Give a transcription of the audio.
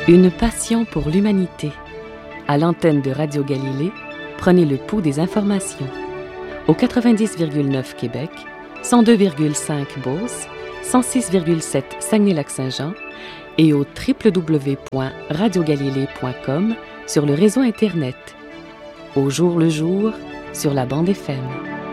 Une passion pour l'humanité. À l'antenne de Radio Galilée, prenez le pouls des informations. Au 90,9 Québec, 102,5 Beauce, 106,7 Saguenay-Lac-Saint-Jean et au www.radiogalilée.com sur le réseau Internet. Au jour le jour, sur la bande FM.